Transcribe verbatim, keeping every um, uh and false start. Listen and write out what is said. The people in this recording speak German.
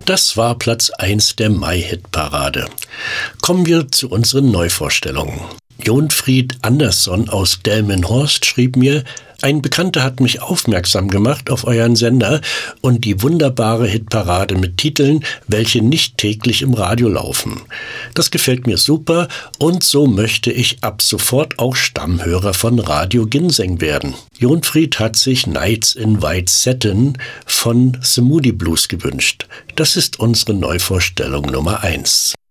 Das war Platz eins der Mai-Hit-Parade. Kommen wir zu unseren Neuvorstellungen. Jonfried Andersson aus Delmenhorst schrieb mir: Ein Bekannter hat mich aufmerksam gemacht auf euren Sender und die wunderbare Hitparade mit Titeln, welche nicht täglich im Radio laufen. Das gefällt mir super und so möchte ich ab sofort auch Stammhörer von Radio Ginseng werden. Jonfried hat sich Nights in White Satin von The Moody Blues gewünscht. Das ist unsere Neuvorstellung Nummer eins.